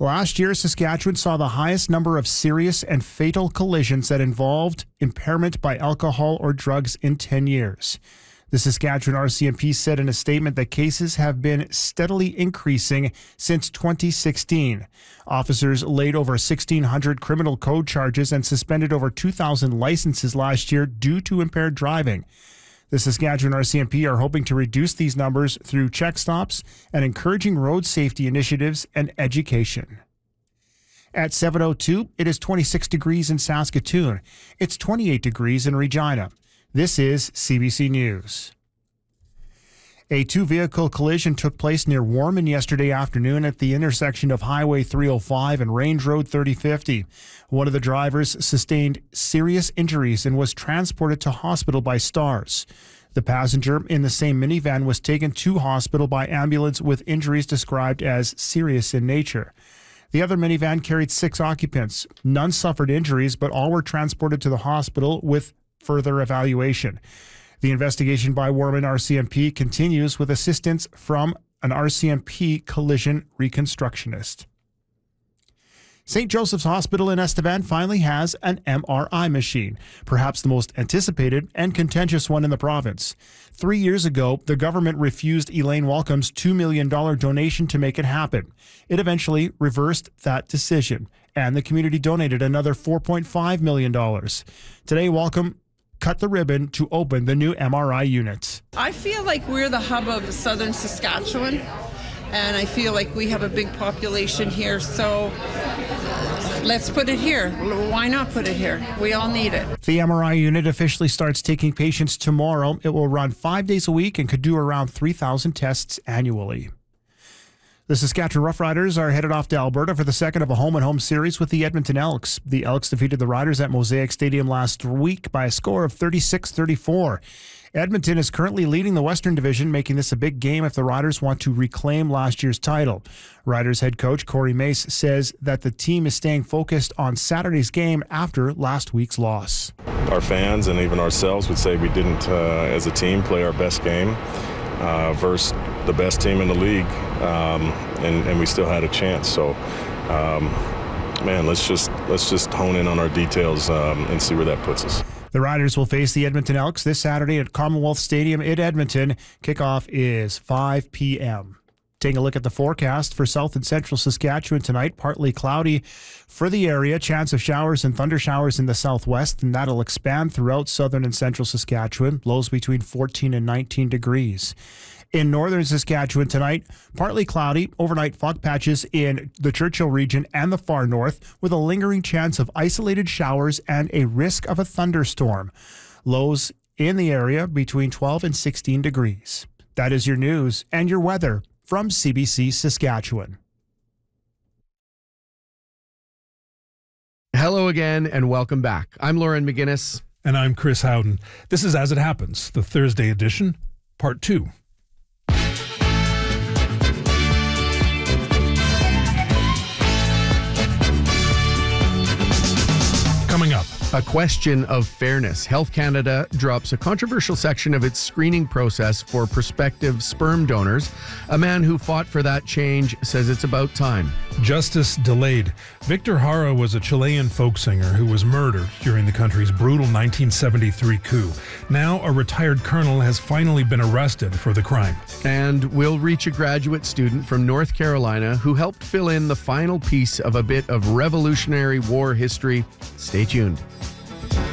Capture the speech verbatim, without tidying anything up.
Last year, Saskatchewan saw the highest number of serious and fatal collisions that involved impairment by alcohol or drugs in ten years. The Saskatchewan R C M P said in a statement that cases have been steadily increasing since twenty sixteen. Officers laid over sixteen hundred criminal code charges and suspended over two thousand licenses last year due to impaired driving. The Saskatchewan R C M P are hoping to reduce these numbers through check stops and encouraging road safety initiatives and education. At seven oh two, it is twenty-six degrees in Saskatoon. It's twenty-eight degrees in Regina. This is C B C News. A two-vehicle collision took place near Warman yesterday afternoon at the intersection of Highway three oh five and Range Road thirty fifty. One of the drivers sustained serious injuries and was transported to hospital by Stars. The passenger in the same minivan was taken to hospital by ambulance with injuries described as serious in nature. The other minivan carried six occupants. None suffered injuries, but all were transported to the hospital with further evaluation. The investigation by Warman R C M P continues with assistance from an R C M P collision reconstructionist. Saint Joseph's Hospital in Estevan finally has an M R I machine, perhaps the most anticipated and contentious one in the province. Three years ago, the government refused Elaine Walcomb's two million dollars donation to make it happen. It eventually reversed that decision, and the community donated another four point five million dollars. Today, Walcomb cut the ribbon to open the new M R I unit. I feel like we're the hub of southern Saskatchewan, and I feel like we have a big population here, so let's put it here. Why not put it here? We all need it. The M R I unit officially starts taking patients tomorrow. It will run five days a week and could do around three thousand tests annually. The Saskatchewan Roughriders are headed off to Alberta for the second of a home-and-home series with the Edmonton Elks. The Elks defeated the Riders at Mosaic Stadium last week by a score of thirty-six thirty-four. Edmonton is currently leading the Western Division, making this a big game if the Riders want to reclaim last year's title. Riders head coach Corey Mace says that the team is staying focused on Saturday's game after last week's loss. Our fans and even ourselves would say we didn't, uh, as a team, play our best game uh, versus the best team in the league, um, and, and we still had a chance. So, um, man, let's just let's just hone in on our details um, and see where that puts us. The Riders will face the Edmonton Elks this Saturday at Commonwealth Stadium in Edmonton. Kickoff is five p.m. Taking a look at the forecast for south and central Saskatchewan tonight. Partly cloudy for the area. Chance of showers and thunder showers in the southwest, and that'll expand throughout southern and central Saskatchewan. Lows between fourteen and nineteen degrees. In northern Saskatchewan tonight, partly cloudy, overnight fog patches in the Churchill region and the far north, with a lingering chance of isolated showers and a risk of a thunderstorm. Lows in the area between twelve and sixteen degrees. That is your news and your weather from C B C Saskatchewan. Hello again and welcome back. I'm Lauren McGinnis. And I'm Chris Howden. This is As It Happens, the Thursday edition, part two. Coming up. A question of fairness. Health Canada drops a controversial section of its screening process for prospective sperm donors. A man who fought for that change says it's about time. Justice delayed. Victor Jara was a Chilean folk singer who was murdered during the country's brutal nineteen seventy-three coup. Now a retired colonel has finally been arrested for the crime. And we'll reach a graduate student from North Carolina who helped fill in the final piece of a bit of Revolutionary War history. Stay tuned.